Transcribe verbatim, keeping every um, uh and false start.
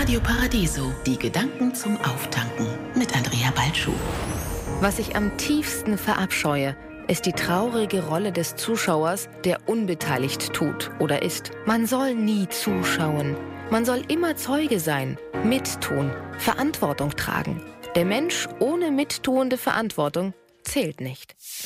Radio Paradiso, die Gedanken zum Auftanken mit Andrea Balschuh. Was ich am tiefsten verabscheue, ist die traurige Rolle des Zuschauers, der unbeteiligt tut oder ist. Man soll nie zuschauen. Man soll immer Zeuge sein, mittun, Verantwortung tragen. Der Mensch ohne mittuende Verantwortung zählt nicht.